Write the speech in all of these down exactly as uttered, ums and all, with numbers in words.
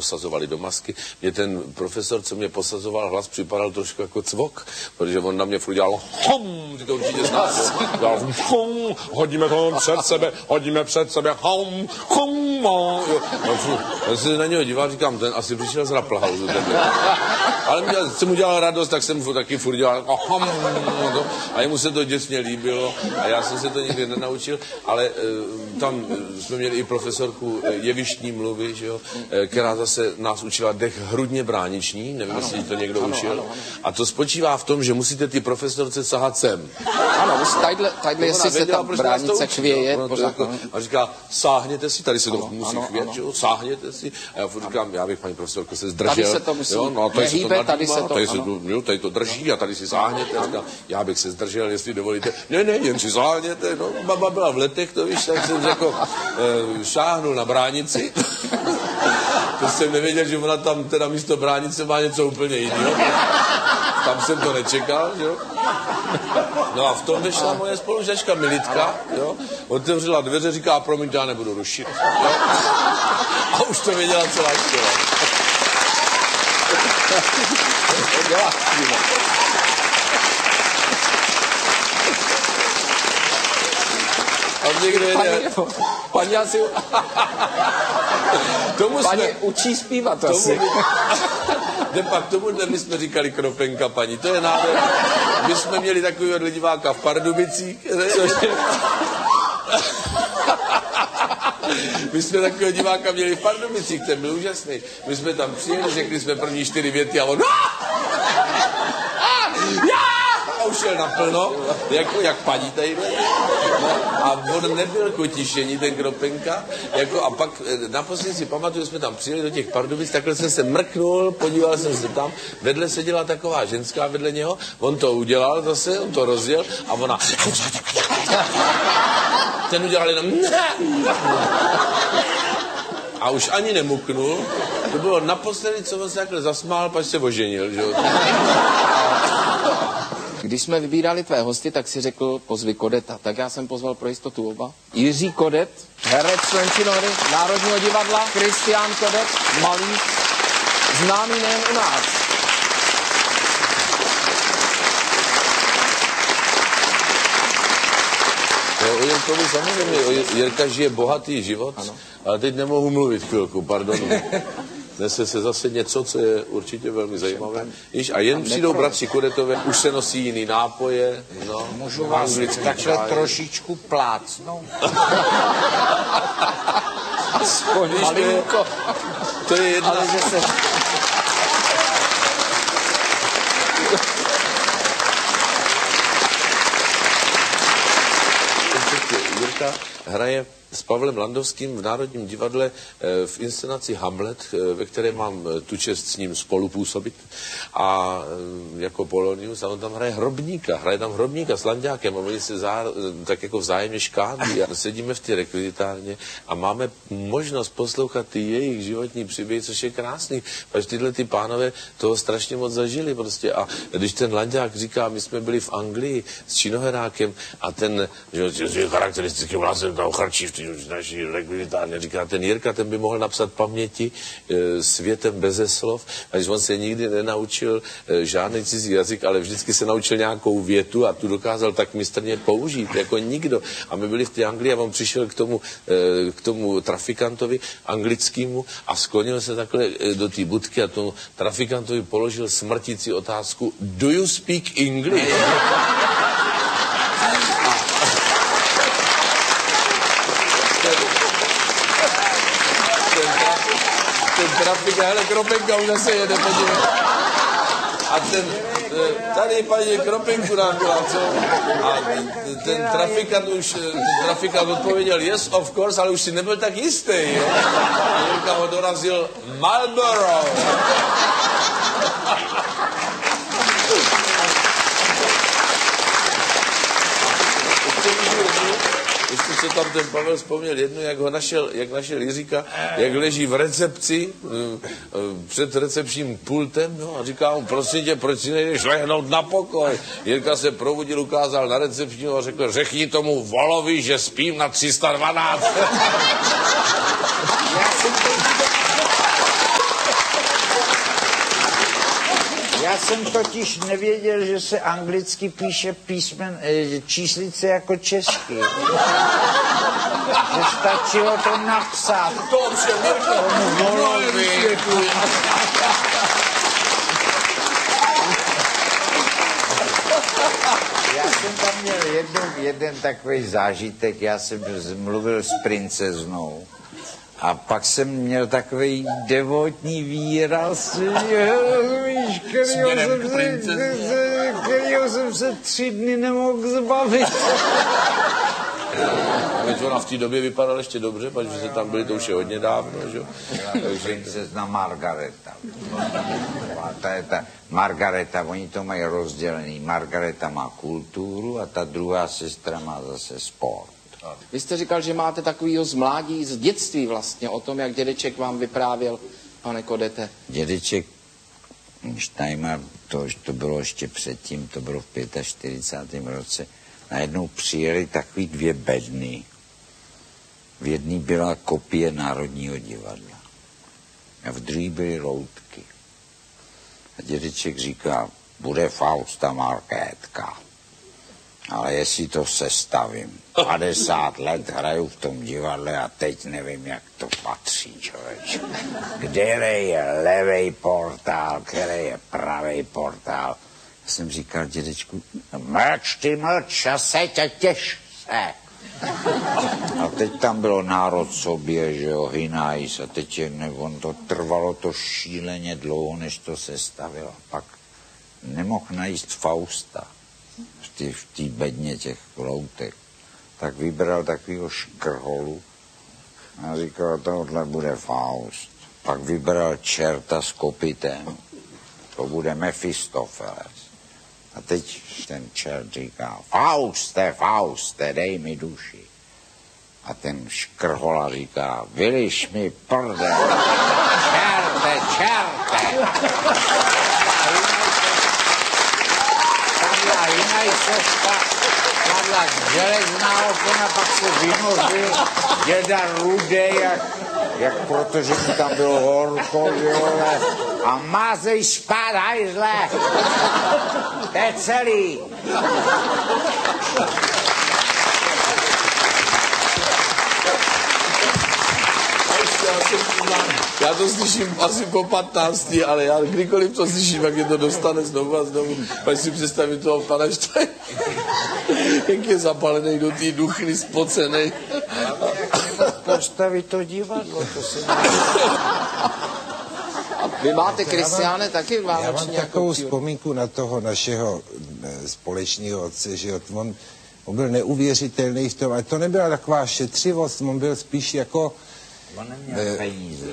posazovali do masky. Mě ten profesor, co mě posazoval hlas, připadal trošku jako cvok, protože on na mě furt dělal hom, ty to určitě znáš, dělal hom, hodíme to před sebe, hodíme před sebe, hom, hom, no, já se na něho díval, říkám, ten asi přišel z Raplhausu. Ale mě, jsem mu dělal radost, tak jsem mu taky furt dělal hom, no, a jemu se to děsně líbilo a já jsem se to nikdy nenaučil, ale e, tam jsme měli i profesorku jevištní mluvy, že jo, e, která zase nás učila dech hrudně brániční, nevím, ano, jestli to někdo ano, učil. Ano, ano. A to spočívá v tom, že musíte ty profesorce sahat sem. Ano, tadyhle, tadyhle jestli se ta bránice chvěje. No, jako, a říká, sáhněte si, tady se to ano, musí ano, chvět, ano. Že jo, sáhněte si. A já furt říkám, já bych, paní profesorko, se zdržel. Tady se to musí jo, no, tady nehýbe, se to tady se to, tady se to, jo, tady to drží a tady si sáhněte. A říká, já bych se zdržel, jestli dovolíte. Ne, ne, jen si sáhněte. No, baba byla v letech, to víš, tak jsem řekl, e, šáhnul na bránici. To jsem nevěděl, že ona tam teda místo bránice má něco úplně jiného. Tam jsem to nečekal, jo. No a v tom vyšla moje spolužačka Militka, jo. Otevřela dveře, říká, promiňte, já nebudu rušit. Jo? A už to věděla celá škola. A někdo jede... Paní asi... Tomu paní jsme... učí zpívat tomu... asi. Ne, pak tomuhle my jsme říkali kropenka, paní. To je nádher. My jsme měli takového diváka v Pardubicích. My jsme takového diváka měli v Pardubicích, ten byl úžasný. My jsme tam přijeli, řekli jsme první čtyři věty a on... A už šel naplno, jako jak paní tady. No, a on nebyl kotišení, ten kropenka. Jako, a pak naposledy si pamatuju, jsme tam přijeli do těch Pardubic, takhle jsem se mrknul, podíval jsem se tam, vedle seděla taková ženská vedle něho, on to udělal zase, on to rozjel a ona... Ten udělal jenom... A už ani nemuknul. To bylo naposledy, co on se takhle zasmál, pak se oženil, že jo. Když jsme vybírali tvé hosty, tak si řekl, pozvi Kodeta. Tak já jsem pozval pro jistotu oba. Jiří Kodet, herec člen činohry Národního divadla, Kristián Kodet, malíř, známý nejen u nás. No, o Jirkovi samozřejmě, Jirka žije bohatý život, ano. Ale teď nemohu mluvit chvilku, pardon. Nese se zase něco, co je určitě velmi zajímavé. Již a jen přijdou bratři Kodetové, už se nosí jiný nápoje. No, můžu vás takhle trošičku plácnout? Aspoň malinko. To je jedna... Ale že se... Jirka hraje s Pavlem Landovským v Národním divadle v inscenaci Hamlet, ve které mám tu čest s ním spolupůsobit. A jako Polonius, a on tam hraje hrobníka, hraje tam hrobníka s Lanďákem a oni se zá, tak jako vzájemně škádí a sedíme v té rekvizitárně a máme možnost poslouchat ty jejich životní příběhy, což je krásný, protože tyhle ty pánové toho strašně moc zažili prostě. A když ten Lanďák říká, my jsme byli v Anglii s činoherákem a ten, že, že charakteristický vlastně toho charčí v naší rekvizitárně, říká, ten Jirka, ten by mohl napsat paměti e, světem beze slov, a když on se nikdy nenaučil e, žádný cizí jazyk, ale vždycky se naučil nějakou větu a tu dokázal tak mistrně použít, jako nikdo. A my byli v té Anglii a on přišel k tomu, e, k tomu trafikantovi anglickému a sklonil se takhle e, do té budky a tomu trafikantovi položil smrtící otázku: Do you speak English? Trafika, hele, Kropenka už zase jede, podívej. A ten, tady paní Kropenku nám byla, co? A ten trafikant už, ten trafikant odpověděl, yes, of course, ale už si nebyl tak jistý, jo? A Jirka ho dorazil Marlboro. Ještě se tam ten Pavel vzpomněl jednu, jak ho našel, jak našel Jiříka, jak leží v recepci před recepčním pultem, no, a říká mu, prosím tě, proč si nejdeš lehnout na pokoj? Jirka se probudil, ukázal na recepčního a řekl, řekni tomu Volovi, že spím na tři sta dvanáct. jsem totiž nevěděl, že se anglicky píše písmen, eh, číslice jako česky. Že stačilo to napsat. Dobře, Tomu Volovi. Já jsem tam měl jednou, jeden takový zážitek, já jsem mluvil s princeznou a pak jsem měl takový devotní výraz, víš, kterýho jsem, se, kterýho jsem se tři dny nemohl zbavit. Veď ona v té době vypadala ještě dobře, protože se tam byli, to už je hodně dávno, že jo? Princezna Margareta. A ta je ta Margareta, oni to mají rozdělený. Margareta má kulturu a ta druhá sestra má zase sport. Vy jste říkal, že máte takovýho z mládí, z dětství vlastně, o tom, jak dědeček vám vyprávěl, pane Kodete. Dědeček Štajmar, to, to bylo ještě předtím, to bylo v čtyřicátém pátém roce, najednou přijeli takový dvě bedny. V jedné byla kopie Národního divadla a v druhé byly loutky. A dědeček říká, bude Fausta Markétka, ale jestli to sestavím, padesát let hraju v tom divadle a teď nevím, jak to patří, člověče. Kde je levej portál, který je pravej portál? Já jsem říkal dědečku, mlč ty mlč a seď a těš se. A teď tam bylo národ sobě, že jo, Hinajs, a teď je, ne, on to trvalo to šíleně dlouho, než to sestavil. A pak nemohl najíst Fausta v té bedně těch loutek. Tak vybral takovýho škrholu a říkal, tohle bude Faust. Pak vybral čerta s kopitem, to bude Mefistofeles. A teď ten čert říká, Fauste, Fauste, dej mi duši. A ten škrhola říká, vyliš mi prde, čerte, čerte. Padla jiná cesta, padla železná opona, pak se vynořil děda Rudej, jak, jak protože mu tam bylo horko, vole, a mázej spát, hajzle, to je celý. Já to slyším asi po patnácti, ale já kdykoliv to slyším, jak je to dostane znovu a znovu. Pak si představím toho pana Štaj, jak je zapalený do té duchny, spocenej. Postavit to divadlo, to se dá. Vy máte, Kristiáne, taky Já mám vánoční takovou vzpomínku na toho našeho e, společného otce, že on, on byl neuvěřitelný v tom, ale to nebyla taková šetřivost, on byl spíš jako... On neměl peníze.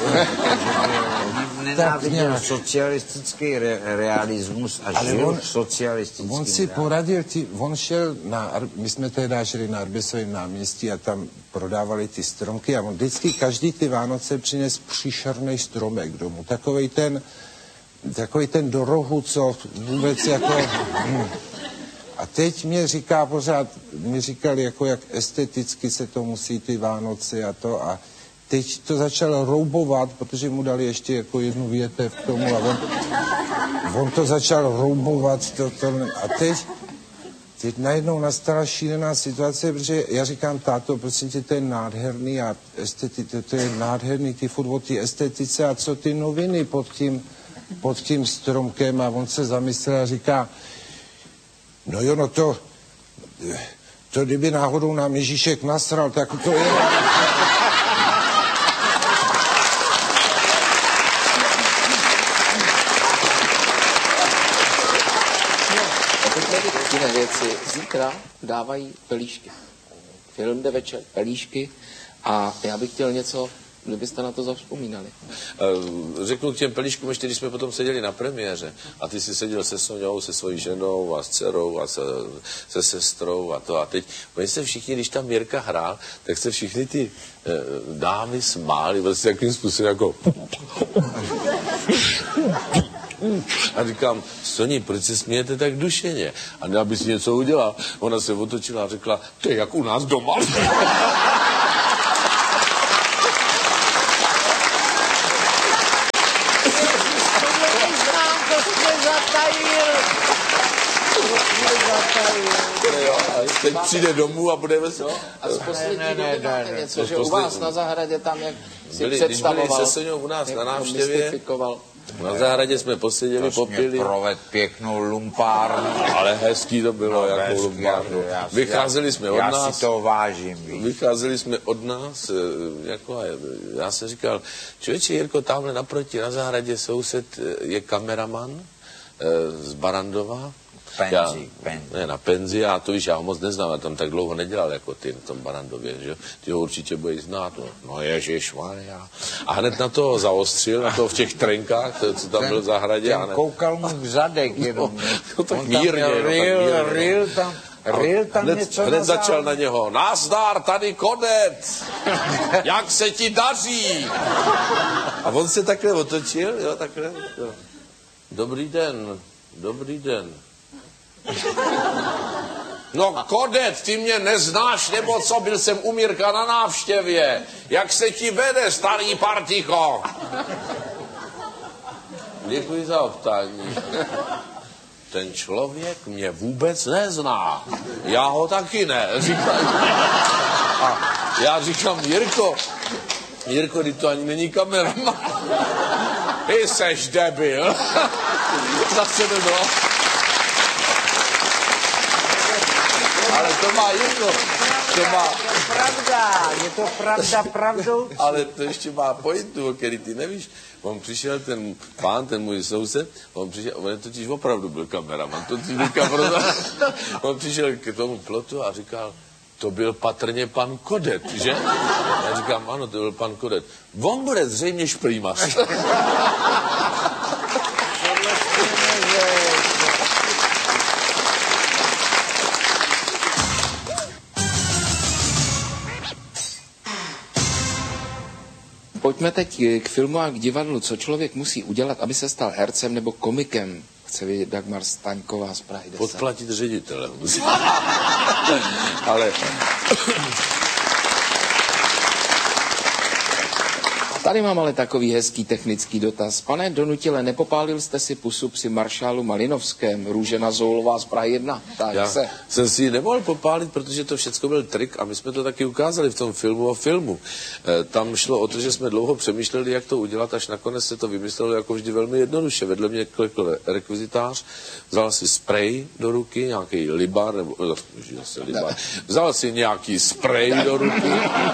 On nenáviděl socialistický re, realismus a žil on, v socialistickém On si realismu. poradil, ty, on šel na, my jsme tehdy žili na Arbesovém náměstí a tam prodávali ty stromky a on vždycky každý ty Vánoce přines příšerný stromek domů. Takovej ten, takovej ten do rohu, co vůbec jako... Hm. A teď mě říká pořád, mi říkali, jako jak esteticky se to musí ty Vánoce a to a teď to začal roubovat, protože mu dali ještě jako jednu větev k tomu a on, on to začal roubovat to, to, a teď, teď najednou nastala šílená situace, protože já říkám, táto, prosím tě, to je nádherný a esteti, to, to je nádherný, ty furt o ty estetice a co ty noviny pod tím, pod tím stromkem a on se zamyslel a říká, no jo, no to, to kdyby náhodou nám Ježíšek nasral, tak to je... Jiné věci. Zítra dávají pelíšky. Film jde večer, pelíšky a já bych chtěl něco, kdybyste na to zavzpomínali. Řeknu k těm pelíškům ještě, když jsme potom seděli na premiéře a ty jsi seděl se Soňou, se svojí ženou a s dcerou a se, se sestrou a to a teď, oni se všichni, když tam Mirka hrál, tak se všichni ty eh, dámy smáli, vlastně jakým způsobem jako... A říkám, Soni, proč se smějete tak dušeně? A ne, aby si něco udělal. Ona se otočila a řekla, to je jak u nás doma. zatajil. Jo, a teď přijde domů a budeme se... A z poslední Ne, ne, doby ne, máte ne, něco, ne. že u vás na zahradě tam, jak si Byli, když byli představoval, se Soňou u nás jak na to návštěvě, mystifikoval. na zahradě jsme poseděli, To jsi mě popili, proved pěknou lumpárnu. ale hezký to bylo, No, jako hezký, lumpárnu. já si- Vycházeli jsme od já nás, si to vážím, víš. vycházeli jsme od nás, eh, jako, a já jsem říkal, člověče Jirko, tamhle naproti na zahradě soused eh, je kameraman eh, z Barandova. Penzi, Já- penzi. Ne, na penzi, já to víš, já ho moc neznám, já tam tak dlouho nedělal jako ty na tom Barandově, že ty ho určitě budeš znát, no, no ježišmarja. A hned na to zaostřil, na to v těch trenkách, to, co tam Ten- byl v zahradě. ten a ne, koukal mu v zadek jenom. no, tak On mírně, tam měl no, tak rýl, mírně, no. rýl tam, rýl tam hned, něco hned na začal závěr. na něho, nazdar, tady Kodet, jak se ti daří? A on se takhle otočil, jo, takhle. Jo. Dobrý den, dobrý den. No Kodet, ty mě neznáš, nebo co, byl jsem u Mirka na návštěvě. Jak se ti vede, starý particho? Děkuji za optání. Ten člověk mě vůbec nezná. Já ho taky ne, říkají. A já říkám, Jirko, Jirko, ty to ani není kameraman. Ty seš debil. Zase to bylo. Ale to má Jirko, to má, Je to pravda, je to pravda pravdou. ale to ještě má pointu, o který ty nevíš. On přišel, ten pán, ten můj soused, on přišel, on totiž opravdu byl kameraman, to ti říkám, on přišel k tomu plotu a říkal, to byl patrně pan Kodet, že? Já říkám, ano, to byl pan Kodet. On bude zřejmě šprýmař. Pojďme teď k filmu a k divadlu. Co člověk musí udělat, aby se stal hercem nebo komikem? Chce vědět Dagmar Staňková z Prahy deset. Podplatit ředitele. Ale Tady mám ale takový hezký technický dotaz. Pane Donutile, nepopálil jste si pusu při maršálu Malinovském, Růžena Zoulová z Prahy jedna? Tak já se. jsem si ji nemohl popálit, protože to všechno byl trik a my jsme to taky ukázali v tom filmu o filmu. E, tam šlo o to, že jsme dlouho přemýšleli, jak to udělat, až nakonec se to vymyslelo jako vždy velmi jednoduše. Vedle mě klekl rekvizitář, vzal si sprej do ruky, nějaký libar, nebo no, zase libar, vzal si nějaký sprej do ruky,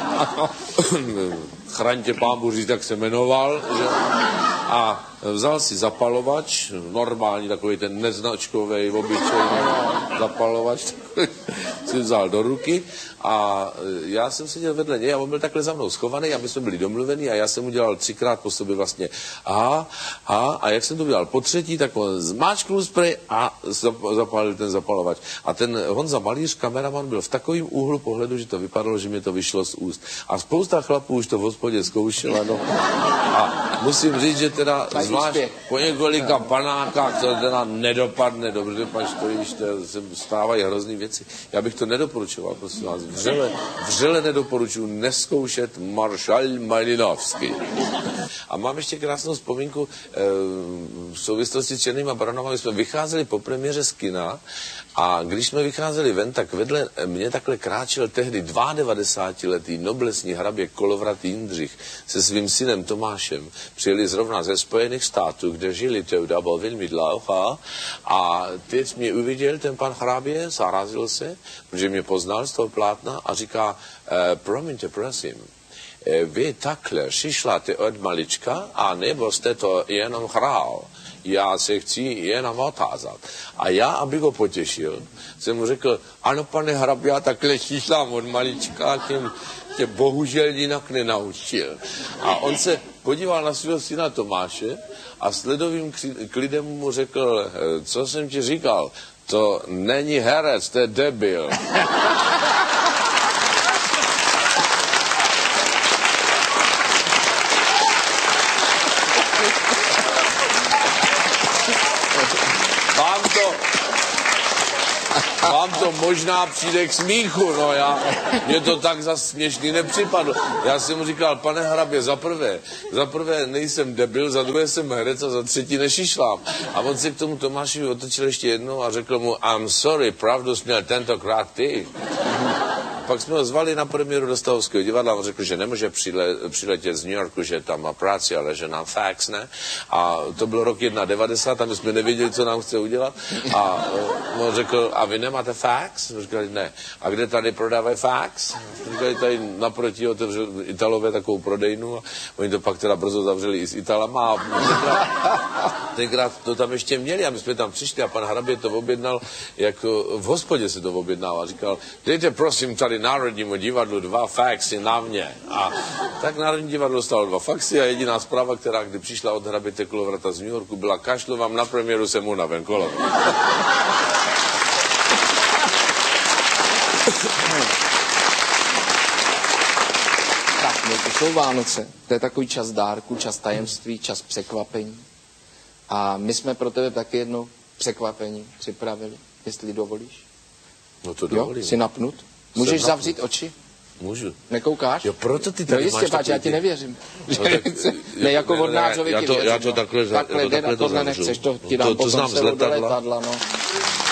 Chraň tě pán Bůh říct, jak se jmenoval, že? A vzal si zapalovač, normální, takový ten neznačkový, obyčejný zapalovač, si vzal do ruky a já jsem seděl vedle něj a on byl takhle za mnou schovaný a my jsme byli domluvení a já jsem udělal třikrát po sobě vlastně aha, aha, a jak jsem to udělal po třetí, tak on zmáčknul sprej a zapálil ten zapalovač. A ten Honza Malíř, kameraman, byl v takovém úhlu pohledu, že to vypadalo, že mi to vyšlo z úst. A spousta chlapů už to v hospodě zkoušela, no. A musím říct, že teda Mají zvlášť úspěch. po několika panákách to teda nedopadne dobře, pač to již to se stávají hrozný věci. Já bych to nedoporučoval, prosím vás. Vřele, vřele nedoporučuji neskoušet maršal Malinovský. A mám ještě krásnou vzpomínku e, v souvislosti s Černýma baronama. My jsme vycházeli po premiéře z kina a když jsme vycházeli ven, tak vedle mě takhle kráčel tehdy devadesátidvouletý noblesní hrabě Kolovrat Jindřich se svým synem Tomášem. Přijeli zrovna ze Spojených států, kde žili tehda, byl velmi dlouho. A teď mě uviděl ten pan hrabě, zarazil se, protože mě poznal z toho plátna a říká, e, promiňte, prosím, e, vy takhle šišláte od malička, a nebo jste to jenom hrál? Já se chci jenom otázat. A já, abych ho potěšil, jsem mu řekl, ano, pane hrabě, já takhle šišlám od malička, tím tě bohužel jinak nenaučil. A on se podíval na svého syna Tomáše a s ledovým klidem mu řekl, co jsem ti říkal, to není herec, to je debil. Mám to, vám to možná přijde k smíchu, no já, mě to tak za směšný nepřipadlo. Já jsem mu říkal, pane hrabě, za prvé, za prvé nejsem debil, za druhé jsem herec a za třetí nešišlám. A on se k tomu Tomášovi otočil ještě jednou a řekl mu, I'm sorry, pravdu jsi měl tentokrát ty. Pak jsme ho zvali na premiéru do Stavovského divadla, on řekl, že nemůže přile, přiletět z New Yorku, že tam má práci, ale že nám fax, ne? A to byl rok devadesát jedna, a my jsme nevěděli, co nám chce udělat. A on řekl, a vy nemáte fax? Říkali, ne. A kde tady prodávají fax? Říkali, tady naproti otevřeli Italové takovou prodejnu a oni to pak teda brzo zavřeli i s Italama. A tenkrát, tenkrát to tam ještě měli a my jsme tam přišli a pan hrabě to objednal, jako v hospodě se to objednal a říkal, dejte prosím tady Národnímu divadlu dva faxy na mě. A tak Národní divadlo dostalo dva faxy a jediná zpráva, která kdy přišla od hraběte Kolovrata z New Yorku, byla kašlu vám na premiéru, jsem unaven, kolo. Tak, no to jsou Vánoce. To je takový čas dárku, čas tajemství, čas překvapení. A my jsme pro tebe taky jedno překvapení připravili, jestli dovolíš. No to Jo, dovolím. jsi napnut? Můžeš zavřít oči? Můžu. Nekoukáš? Jo, proto ty No tady jistě, máš páč, já takový ti ty- nevěřím. No, tak, ne, jako ne, ne, vodnářovi já ti to- věřím. já to no. takhle za- takhle, já to jde, takhle to tohle zavřu. nechceš, to ti To- dám to potom znám z sebou do letadla. letadla, no.